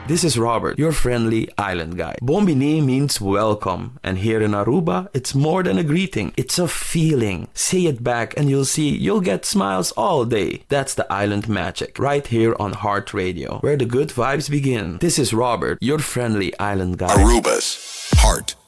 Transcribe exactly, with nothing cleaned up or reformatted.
This is Robert, your friendly island guy. Bombini means welcome, and here in Aruba, it's more than a greeting. It's a feeling. Say it back and you'll see you'll get smiles all day. That's the island magic, right here on Heart Radio, where the good vibes begin. This is Robert, your friendly island guy. Aruba's Heart